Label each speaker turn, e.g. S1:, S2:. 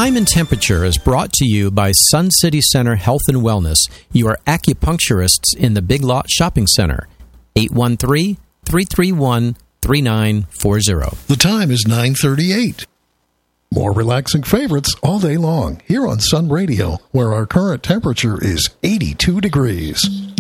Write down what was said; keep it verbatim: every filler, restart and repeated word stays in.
S1: Time and Temperature is brought to you by Sun City Center Health and Wellness, your acupuncturists in the Big Lot Shopping Center. eight one three, three three one, three nine four zero.
S2: The time is nine thirty-eight. More relaxing favorites all day long here on Sun Radio, where our current temperature is eighty-two degrees.